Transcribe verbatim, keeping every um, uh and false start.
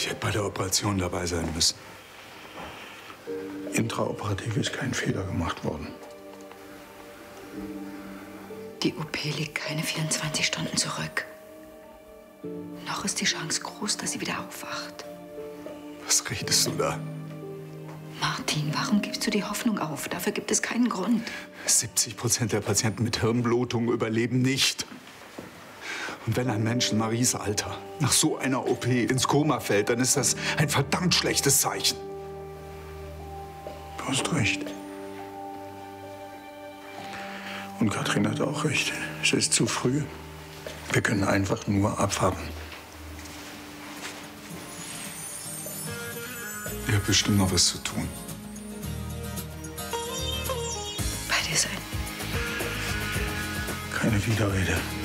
Ich hätte bei der Operation dabei sein müssen. Intraoperativ ist kein Fehler gemacht worden. Die O P liegt keine vierundzwanzig Stunden zurück. Noch ist die Chance groß, dass sie wieder aufwacht. Was redest du da? Martin, warum gibst du die Hoffnung auf? Dafür gibt es keinen Grund. siebzig Prozent der Patienten mit Hirnblutung überleben nicht. Und wenn ein Mensch in Maries Alter nach so einer O P ins Koma fällt, dann ist das ein verdammt schlechtes Zeichen. Du hast recht. Und Katrin hat auch recht. Es ist zu früh. Wir können einfach nur abwarten. Ihr habt bestimmt noch was zu tun. Bei dir sein. Keine Widerrede.